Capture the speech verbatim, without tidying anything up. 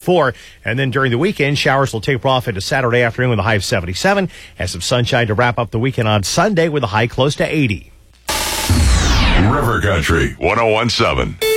sixty-four. And then during the weekend, showers will taper off into Saturday afternoon with a high of seventy-seven. And some sunshine to wrap up the weekend on Sunday with a high close to eighty. River Country one oh one seven.